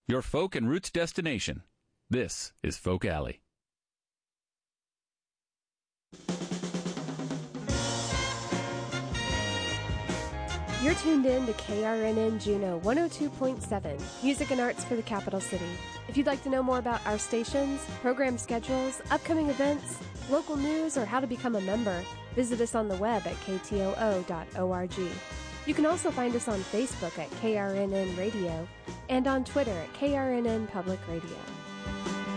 your folk and roots destination. This is Folk Alley. You're tuned in to KRNN Juneau 102.7, music and arts for the capital city. If you'd like to know more about our stations, program schedules, upcoming events, local news, or how to become a member, visit us on the web at ktoo.org. You can also find us on Facebook at KRNN Radio and on Twitter at KRNN Public Radio.